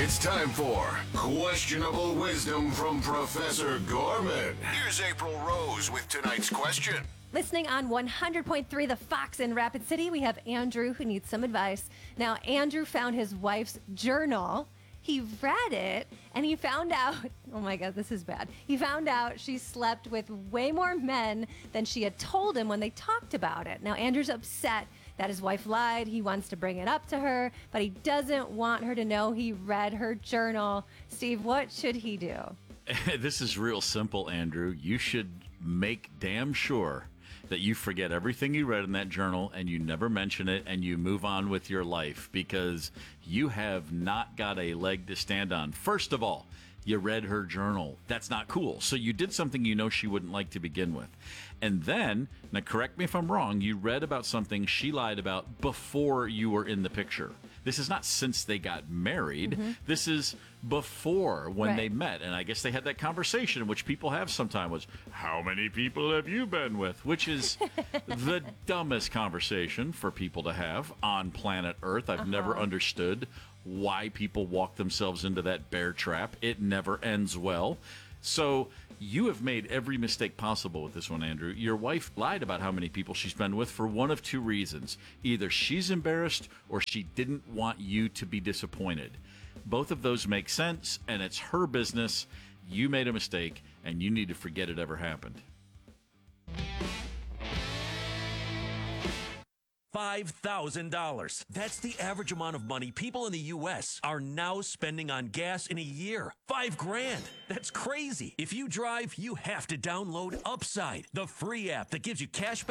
It's time for Questionable Wisdom from Professor Gorman. Here's April Rose with tonight's question. Listening on 100.3 The Fox in Rapid City, we have Andrew who needs some advice. Now, Andrew found his wife's journal. He read it and he found out, oh my God, this is bad. He found out she slept with way more men than she had told him when they talked about it. Now, Andrew's upset that his wife lied. He wants to bring it up to her, but he doesn't want her to know he read her journal. Steve, what should he do? This is real simple, Andrew. You should make damn sure that you forget everything you read in that journal and you never mention it and you move on with your life, because you have not got a leg to stand on. First of all, you read her journal. That's not cool. So you did something you know she wouldn't like to begin with. And then, now correct me if I'm wrong, you read about something she lied about before you were in the picture. This is not since they got married. Mm-hmm. This is before, when they met. And I guess they had that conversation, which people have sometimes, was, how many people have you been with? Which is the dumbest conversation for people to have on planet Earth. I've never understood why people walk themselves into that bear trap. It never ends well. So you have made every mistake possible with this one, Andrew. Your wife lied about how many people she's been with for one of two reasons. Either she's embarrassed or she didn't want you to be disappointed. Both of those make sense, and it's her business. You made a mistake, and you need to forget it ever happened. $5,000. That's the average amount of money people in the U.S. are now spending on gas in a year. $5,000. That's crazy. If you drive, you have to download Upside, the free app that gives you cash back